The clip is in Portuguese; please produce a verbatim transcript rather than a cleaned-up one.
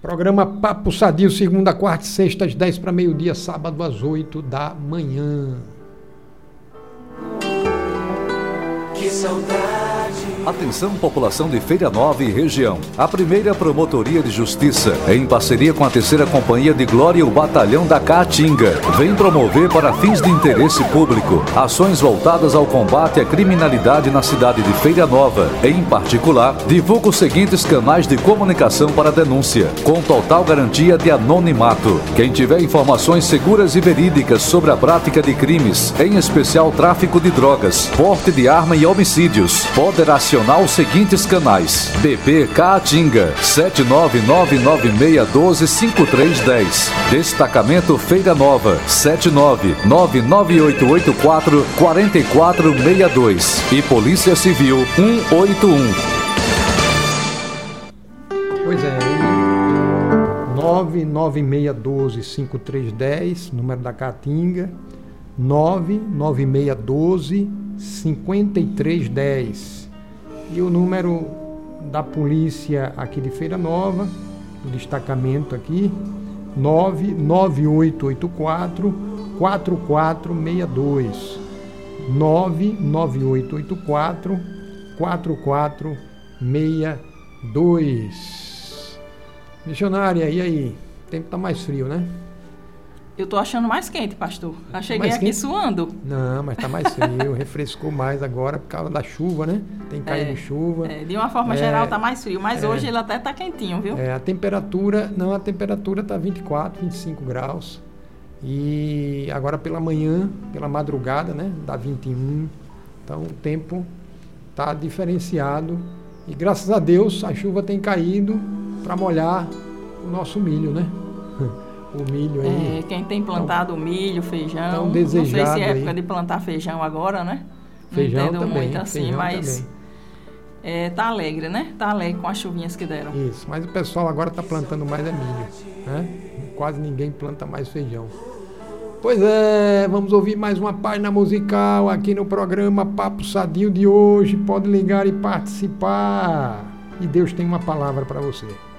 Programa Papo Sadio, segunda, quarta e sexta, às dez para meio-dia, sábado às oito da manhã. Que saudade. Atenção, população de Feira Nova e região. A primeira Promotoria de Justiça, em parceria com a terceira Companhia de Glória e o Batalhão da Caatinga, vem promover para fins de interesse público ações voltadas ao combate à criminalidade na cidade de Feira Nova. Em particular, divulga os seguintes canais de comunicação para denúncia, com total garantia de anonimato. Quem tiver informações seguras e verídicas sobre a prática de crimes, em especial tráfico de drogas, porte de arma e homicídios, poderá acionar os seguintes canais: B P Caatinga sete nove nove nove seis um dois cinco três um zero, Destacamento Feira Nova sete nove nove nove oito oito quatro quatro quatro seis dois e Polícia Civil um oito um. Pois é, nove nove seis um dois cinco três um zero, número da Caatinga, nove nove seis um dois cinco três um zero. E o número da polícia aqui de Feira Nova, do destacamento aqui, nove nove oito oito quatro quatro quatro seis dois. nove nove oito oito quatro quatro quatro seis dois. Missionária, e aí? O tempo tá mais frio, né? Eu tô achando mais quente, pastor. Já cheguei Mais aqui quente? suando. Não, mas tá mais frio, refrescou mais agora por causa da chuva, né? Tem caído É, chuva. É, de uma forma É, geral tá mais frio, mas é. hoje ele até tá quentinho, viu? É, a temperatura, não, a temperatura tá vinte e quatro, vinte e cinco graus. E agora pela manhã, pela madrugada, né? Dá vinte e um. Então o tempo tá diferenciado. E graças a Deus a chuva tem caído para molhar o nosso milho, né? O milho aí. É, quem tem plantado milho, feijão. tão Não sei se desejado é época aí. de plantar feijão agora, né? Não Feijão entendo também, muito assim, feijão mas também. é, tá alegre, né? Tá alegre com as chuvinhas que deram. Isso, mas o pessoal agora está plantando mais é milho, né? Quase ninguém planta mais feijão. Pois é, vamos ouvir mais uma página musical aqui no programa Papo Sadio de hoje. Pode ligar e participar. E Deus tem uma palavra para você.